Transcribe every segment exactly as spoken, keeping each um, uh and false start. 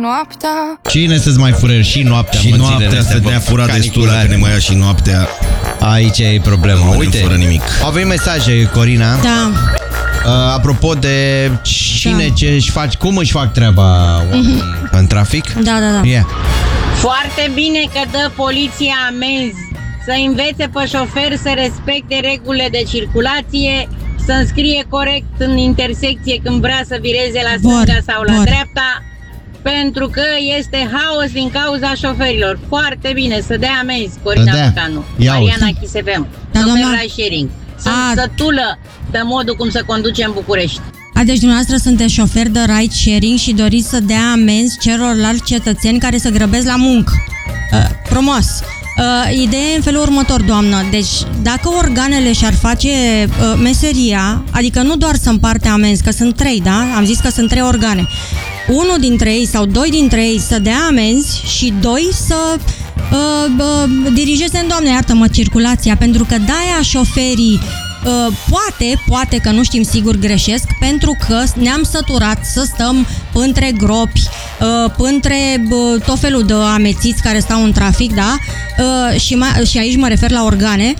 noaptea. Cine să-ți mai fură și noaptea? Și noaptea să ne-a furat destul, că ne mai ia și noaptea. Aici e problema. Nu Uite, fără nimic. au venit mesaje, Corina. Da. Uh, apropo de cine Da. ce își faci, cum își fac treaba mm-hmm. în trafic. Da, da, da. Yeah. Foarte bine că dă poliția amenzi, să învețe pe șofer să respecte regulile de circulație, să înscrie corect în intersecție când vrea să vireze la stânga sau la bor. dreapta, pentru că este haos din cauza șoferilor. Foarte bine, să dea amenzi, Corina Să dea. Bucanu, Ia Mariana uite. Chisevem, Da, domnul doamna. ride sharing. Sunt A. sătulă de modul cum să conduce în București. A, deci dumneavoastră sunteți șofer de ride sharing și doriți să dea amenzi celorlalți cetățeni care se grăbesc la muncă. Uh, frumos! Uh, ideea e în felul următor, doamnă. Deci, dacă organele și-ar face uh, meseria, adică nu doar să împarte amenzi, că sunt trei, da? Am zis că sunt trei organe. Unul dintre ei sau doi dintre ei să dea amenzi și doi să uh, uh, dirigeze, Doamne, iartă-mă, circulația, pentru că de-aia șoferii Uh, poate, poate că nu știm sigur greșesc, pentru că ne-am săturat să stăm între gropi, uh, între uh, tot felul de amețiți care stau în trafic, da? Uh, și, mai, și aici mă refer la organe.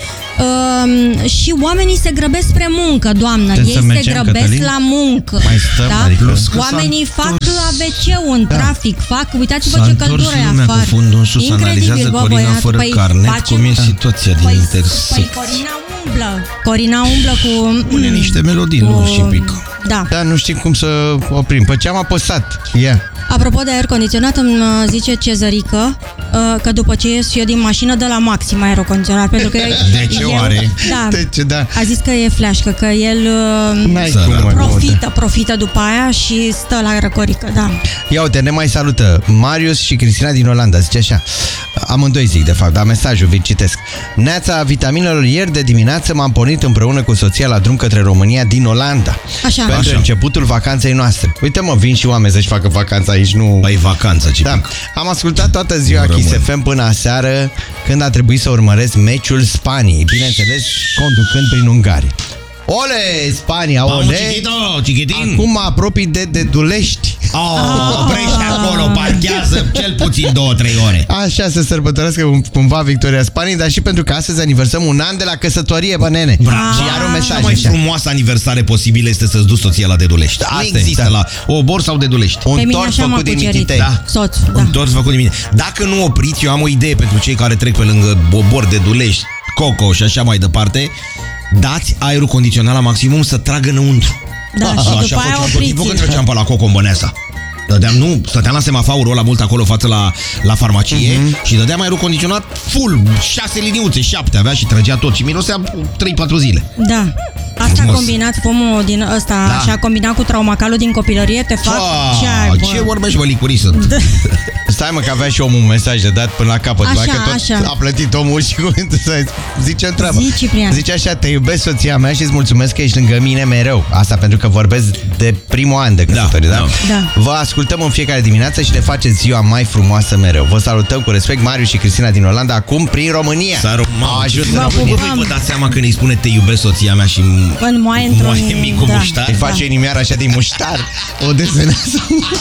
Uh, și oamenii se grăbesc spre muncă, doamnă. Trebuie să Ei se mergem, grăbesc Cătălin? la muncă. Mai stăm, da? adică- Plus că Oamenii s-a fac întors- A V C-ul în Da. trafic, fac, uitați-vă S-a ce întors căldură e lumea cu afară. fundul în sus, Incredibil, analizează bă, Corina băiat. fără Păi, carnet, facem- cum e situația din Păi, intersecție. păi Corina umblă. Corina umblă cu... Pune niște melodii, nu și pică. Da. Da, nu știm cum să oprim. Pe ce am apăsat? Yeah. Apropo de aer condiționat, îmi uh, zice Cezărică uh, că după ce ies eu din mașină dă la maxim aer condiționat, pentru că De ce el, oare? Da, De ce, da? a zis că e fleașcă, că el uh, N-ai Sărat. cum, mă, profită, profită după aia și stă la răcorică, da. Ia uite, ne mai salută Marius și Cristina din Olanda. Zice așa, amândoi zic de fapt, dar mesajul vi citesc. Neața vitaminelor, ieri de dimineață m-am pornit împreună cu soția la drum către România din Olanda. Așa. Pentru Așa. începutul vacanței noastre. Uite mă, vin și oameni să-și facă vacanța aici, nu... Păi vacanță, ce Da. pic. Am ascultat toată ziua Nu Kiss rămân. F M până aseară, când a trebuit să urmăresc meciul Spaniei. Bineînțeles, conducând prin Ungaria. Ole, Spania, Vamos, ole! chiquito, chiquitin. Acum mă apropii de Dedulești. Oh, oprește acolo, parchează cel puțin două trei ore. Așa să sărbătoresc cumva victoria Spaniei, dar și pentru că astăzi aniversăm un an de la căsătorie, bă, nene. Bravo. Și iar un Cea mesaj mai așa. frumoasă aniversare posibilă este să-ți duci soția la Dedulești. Da, Nu asta e, există da. la Obor sau Dedulești. Un Pe mine tort așa m-a făcut din cucerit. mititei. Da. Soț, da. Un tort făcut de mine. Dacă nu opriți, eu am o idee pentru cei care trec pe lângă Obor, Dedulești, Coco și așa mai departe. Dați aerul condiționat la maximum să tragă înăuntru. Da, și Așa după aia făceam tot timpul când opriți. treceam pe la Coco în Băneasa. Dădeam, nu, stăteam la semaforul ăla mult acolo față la, la farmacie uh-huh. și dădeam aerul condiționat full, șase liniuțe, șapte avea și trăgea tot și mirosea trei patru zile. Da. Asta Frumos. combinat fumul din ăsta, Da. și a combinat cu traumacalul din copilărie, te fac Fa, ce ai, bă. ce vorbești, bă, licuri sunt? Stai mă că avea și omul un mesaj de dat până la capăt. Așa, Doar că tot așa. a plătit omul și cuvântul să zice întreabă. Zi, Ciprian. Zice așa, te iubesc soția mea și îți mulțumesc că ești lângă mine mereu. Asta pentru că vorbesc de primul an de căsătorie, da? Da, da. Vă ascultăm în fiecare dimineață și ne faceți ziua mai frumoasă mereu. Vă salutăm cu respect, Marius și Cristina din Olanda, acum prin România. S-a Au ajuns în Vă România. pupăm. Vă dați seama când îi spune te iubesc soția mea și În moaie într-un... moaie micul da. muștar? Îi face inimioara așa din muștar. O desenează.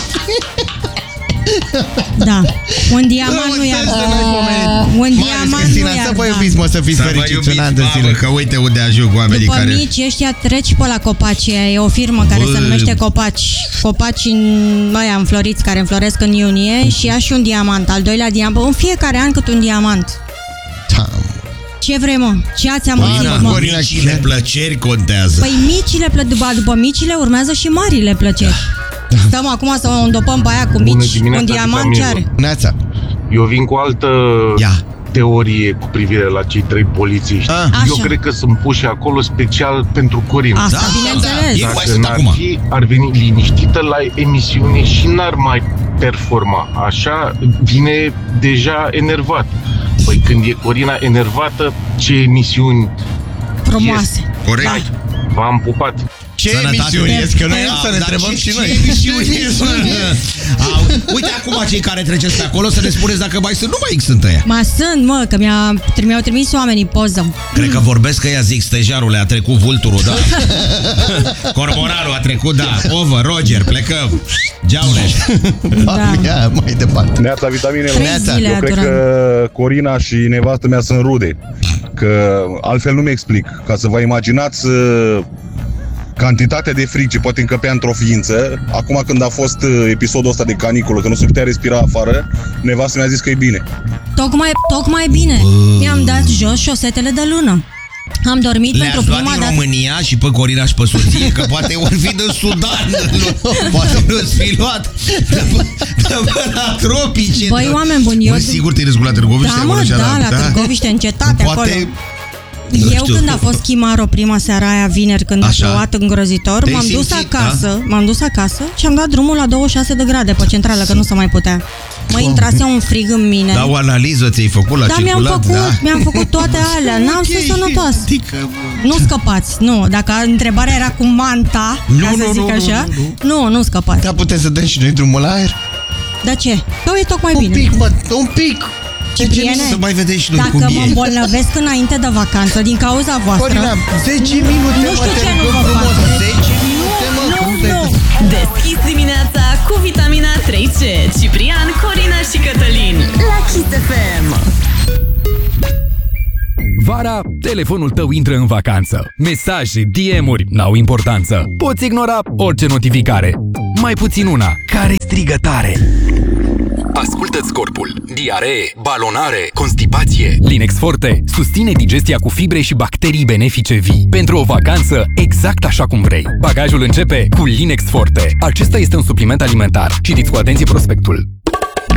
Da. Un diamant nu iar. Un diamant nu Să iar. vă iubiți, mă, să fiți Să vă fericiți iubiți, un an de mamă, zile. că uite unde ajung oamenii După care... mici ăștia treci pe la copaci. E o firmă care Bă. se numește Copaci. Copaci în aia înfloriți, care înfloresc în iunie și ia și un diamant. Al doilea diamant. În fiecare an cât un diamant. Da. Ce vrei, mă? Ce ați amărit, Corina, mă? Corina, micile plăceri contează. Păi micile, plă... după, după micile urmează și marile plăceri. Stăm acum să o îndopăm pe aia cu Bună mici. dimineața, Un diamant ce vitamilor. are? Neața. Eu vin cu o altă Ia. teorie cu privire la cei trei polițiști. Ah. Eu Așa. cred că sunt puși acolo special pentru Corin. Asta, Da, bineînțeles. da. E- Hai Dacă să n-ar acum. fi, ar veni liniștită la emisiune și n-ar mai performa. Așa vine deja enervat. Păi când e Corina enervată, ce emisiuni Frumoase. ies? Corect. Hai, v-am pupat. Ce Sănătate. emisiuni ești? Că noi am să ne Dar întrebăm ce- și ce noi. emisiuni ești? Au, uite acum cei care treceți pe acolo să ne spuneți dacă mai sunt. Nu mai sunt ăia. Ma sunt, mă, că mi-a, mi-au trimis oamenii poză. Cred că vorbesc că ea zic stejarule, a trecut vulturul, da. Cormoralul a trecut, da. Over, Roger, plecăm. Geaule. Da. Ia, mai departe. Neața vitaminelor. Trei zile Eu a cred durat. că Corina și nevastă mea sunt rude. Că altfel nu-mi explic. Ca să vă imaginați uh, cantitatea de frig ce poate încăpea într-o ființă. Acum când a fost uh, episodul ăsta de caniculă, că nu se putea respira afară, nevastă mi-a zis că e bine. Tocmai, tocmai bine. Mi-am dat jos șosetele de lună. Am dormit pentru Le-ați luat prima din dată. România și pe Corina și pe soție, că poate ori fi din Sudan. Poate nu-ți fi luat de pe la tropice. Băi, oameni buni, eu... Băi, sigur te-ai născut la Târgoviște? Da, acolo mă, și da, la Târgoviște, în cetate, Poate... acolo. Nu Eu știu. când a fost Chimaro prima seara aia vineri, când Așa. a plouat îngrozitor, Te-ai m-am dus simțit, acasă, da? m-am dus acasă și am dat drumul la douăzeci și șase de grade pe centrală, că nu se mai putea. Mă intrase un frig în mine. Da, o analiză ți-ai făcut la Da, mi-am circulat? făcut, Da. mi-am făcut toate alea, n-am fost sănătos. Nu scăpați, nu. Dacă întrebarea era cu manta, Nu, ca să nu, zic nu, așa, nu, nu, nu scăpați. Da, putem să dăm și noi drumul la aer? De ce? Că e tocmai Un bine. pic, mă, un pic. Cipriene, Să mai vedeți și noi dacă cum mă e. îmbolnăvesc înainte de vacanță din cauza voastră, Corina, zece minute, nu mă, știu te ce nu rugăm vă frumos. fac. zece minute, mă, nu, cum te- nu. Deschis dimineața cu vitamina trei C. Ciprian, Corina și Cătălin la Kiss F M. Vara, telefonul tău intră în vacanță. Mesaje, D M-uri n-au importanță. Poți ignora orice notificare. Mai puțin una care strigă tare. Ascultă-ți corpul. Diaree, balonare, constipație. Linex Forte susține digestia cu fibre și bacterii benefice vii. Pentru o vacanță exact așa cum vrei. Bagajul începe cu Linex Forte. Acesta este un supliment alimentar. Citiți cu atenție prospectul.